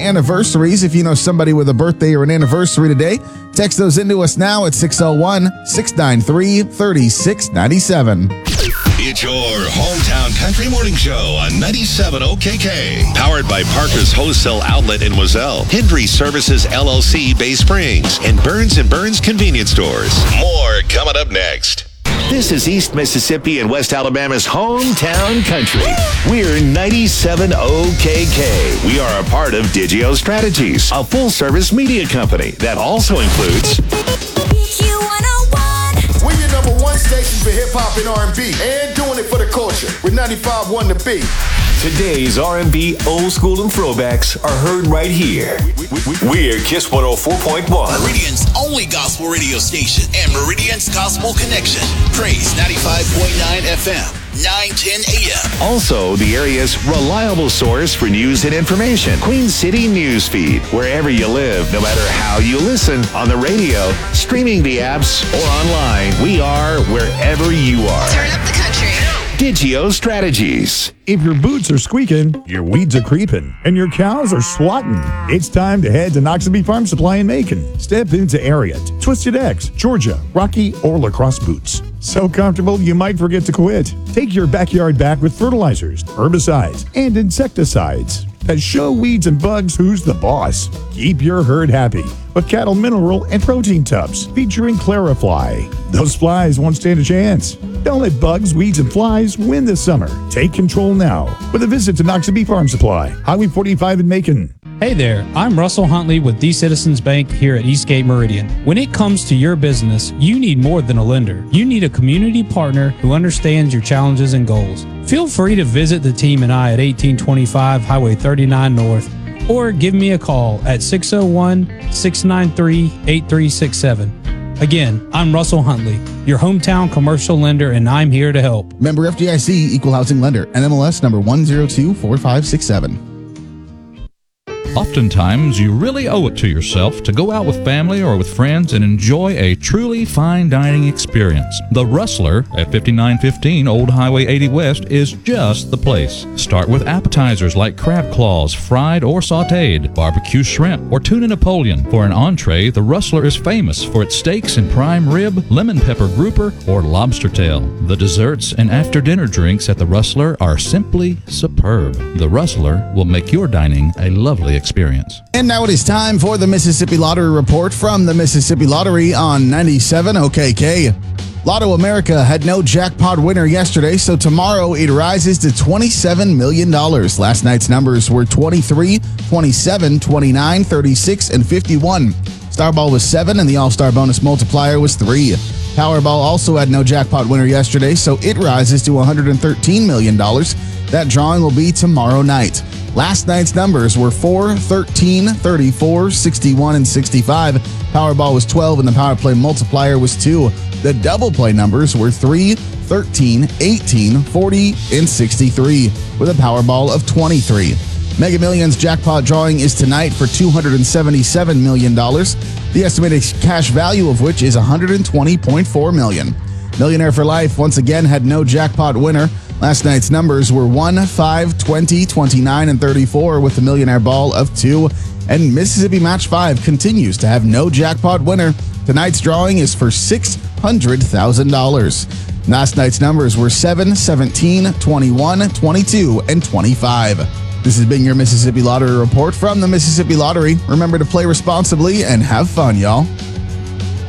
anniversaries. If you know somebody with a birthday or an anniversary today, text those into us now at 601-693-3697. It's your hometown country morning show on 97 OKK. Powered by Parker's Wholesale Outlet in Wazelle, Hendry Services LLC, Bay Springs, and Burns & Burns Convenience Stores. More coming up next. This is East Mississippi and West Alabama's hometown country. We're 97 OKK. We are a part of Digio Strategies, a full-service media company that also includes... We're your number one station for hip-hop and R&B and doing it for the culture with 95.1 The Beat. Today's R&B, old school, and throwbacks are heard right here. We're Kiss 104.1. Meridian's only gospel radio station and Meridian's Gospel Connection. Praise 95.9 FM, 910 AM. Also, the area's reliable source for news and information. Queen City News Feed. Wherever you live, no matter how you listen, on the radio, streaming the apps, or online, we are wherever you are. Turn up the country. Digio Strategies. If your boots are squeaking, your weeds are creeping, and your cows are swatting, it's time to head to Noxubee Farm Supply in Macon. Step into Ariat, Twisted X, Georgia, Rocky, or Lacrosse boots. So comfortable you might forget to quit. Take your backyard back with fertilizers, herbicides, and insecticides that show weeds and bugs who's the boss. Keep your herd happy with cattle mineral and protein tubs featuring Clarifly. Those flies won't stand a chance. Don't let bugs, weeds, and flies win this summer. Take control now with a visit to Noxubee Farm Supply, Highway 45 in Macon. Hey there, I'm Russell Huntley with The Citizens Bank here at Eastgate Meridian. When it comes to your business, you need more than a lender. You need a community partner who understands your challenges and goals. Feel free to visit the team and I at 1825 Highway 39 North or give me a call at 601-693-8367. Again, I'm Russell Huntley, your hometown commercial lender, and I'm here to help. Member FDIC, Equal Housing Lender, NMLS number 1024567. Oftentimes, you really owe it to yourself to go out with family or with friends and enjoy a truly fine dining experience. The Rustler at 5915 Old Highway 80 West is just the place. Start with appetizers like crab claws, fried or sautéed, barbecue shrimp, or tuna Napoleon. For an entree, the Rustler is famous for its steaks and prime rib, lemon pepper grouper, or lobster tail. The desserts and after-dinner drinks at the Rustler are simply superb. The Rustler will make your dining a lovely experience. And now it is time for the Mississippi Lottery Report from the Mississippi Lottery on 97 OKK. Lotto America had no jackpot winner yesterday, so tomorrow it rises to $27 million. Last night's numbers were 23, 27, 29, 36, and 51. Starball was 7, and the All-Star bonus multiplier was 3. Powerball also had no jackpot winner yesterday, so it rises to $113 million. That drawing will be tomorrow night. Last night's numbers were 4, 13, 34, 61, and 65. Powerball was 12, and the Power Play multiplier was 2. The double play numbers were 3, 13, 18, 40, and 63, with a Powerball of 23. Mega Millions jackpot drawing is tonight for $277 million, the estimated cash value of which is $120.4 million. Millionaire for Life once again had no jackpot winner. Last night's numbers were 1, 5, 20, 29, and 34 with the millionaire ball of 2. And Mississippi Match 5 continues to have no jackpot winner. Tonight's drawing is for $600,000. Last night's numbers were 7, 17, 21, 22, and 25. This has been your Mississippi Lottery Report from the Mississippi Lottery. Remember to play responsibly and have fun, y'all.